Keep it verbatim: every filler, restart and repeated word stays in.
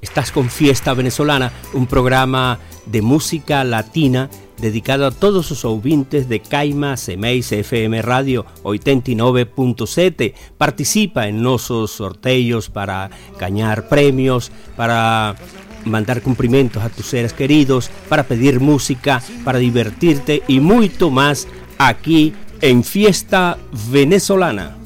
Estás con Fiesta Venezolana, un programa de música latina dedicado a todos os ouvintes de Caima Semeis F M Radio ochenta y nueve punto siete. Participa en nosos sorteos para gañar premios, para mandar cumprimentos a tus seres queridos, para pedir música, para divertirte y mucho más aquí en Fiesta Venezolana.